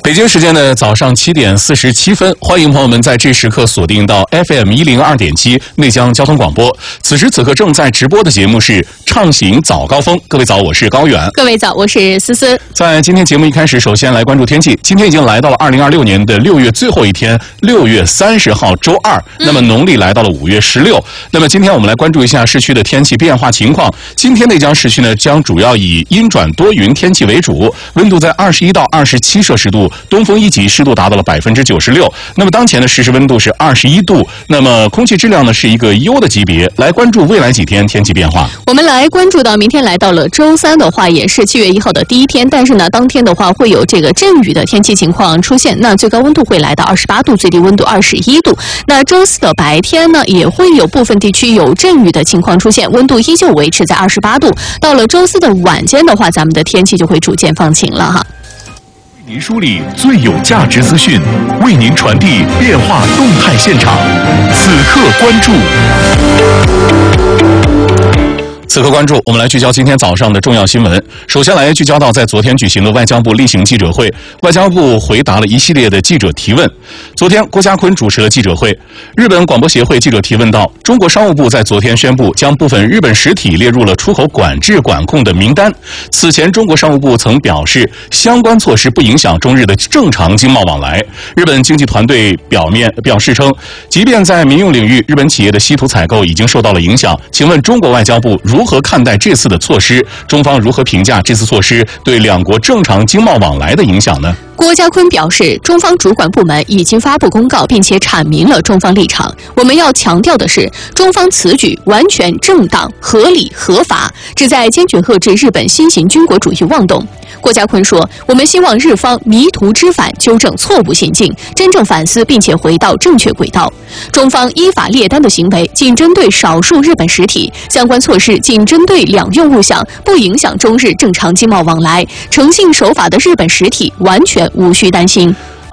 北京时间的早上7点47分，欢迎朋友们在这时刻锁定到 FM 102.7内江交通广播。此时此刻正在直播的节目是畅行早高峰。各位早，我是高远。 各位早，我是思思。 在今天节目一开始，首先来关注天气。今天已经来到了2026年的6月最后一天，6月30号周二。那么农历来到了5月16。那么今天我们来关注一下市区的天气变化情况。今天内江市区呢，将主要以阴转多云天气为主，温度在21到27摄氏度，东风一级，湿度达到了96%。那么当前的实时温度是21度，那么空气质量呢是一个优的级别。来关注未来几天天气变化。 我们来关注到明天来到了周三的话，也是7月1号的第一天，但是呢，当天的话会有这个阵雨的天气情况出现，那最高温度会来到28度，最低温度21度。那周四的白天呢，也会有部分地区有阵雨的情况出现，温度依旧维持在28度。到了周四的晚间的话，咱们的天气就会逐渐放晴了哈。 为您梳理最有价值资讯，为您传递变化动态现场。此刻关注。 此刻关注，我们来聚焦今天早上的重要新闻。首先来聚焦到在昨天举行的外交部例行记者会，外交部回答了一系列的记者提问。昨天，郭家坤主持了记者会。日本广播协会记者提问到，中国商务部在昨天宣布将部分日本实体列入了出口管制管控的名单。此前，中国商务部曾表示，相关措施不影响中日的正常经贸往来。日本经济团队表示称，即便在民用领域，日本企业的稀土采购已经受到了影响。请问中国外交部如何看待这次的措施？中方如何评价这次措施对两国正常经贸往来的影响呢？ 郭家坤表示，中方主管部门已经发布公告，并且阐明了中方立场。我们要强调的是，中方此举完全正当、合理、合法，旨在坚决遏制日本新型军国主义妄动。郭家坤说，我们希望日方迷途知返，纠正错误行径，真正反思并且回到正确轨道。中方依法列单的行为仅针对少数日本实体，相关措施仅针对两用物项，不影响中日正常经贸往来。诚信守法的日本实体完全无需担心。